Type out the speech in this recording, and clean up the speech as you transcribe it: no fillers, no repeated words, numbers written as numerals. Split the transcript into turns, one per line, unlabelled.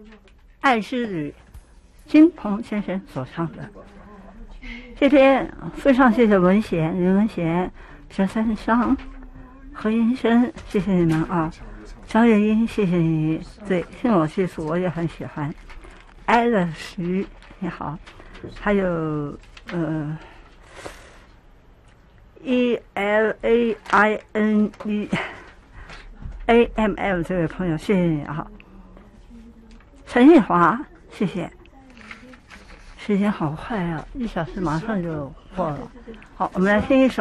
爱之旅》金鹏先生所唱的。这篇非常谢谢文贤、林文贤、佘三商、何医生，谢谢你们啊！张月英，谢谢你。对，信我技术我也很喜欢。艾乐徐，你好。还有ELAINEAML 这位朋友，谢谢你啊。陈玉华，谢谢。时间好快啊，1小时马上就过了。好，我们来听一首。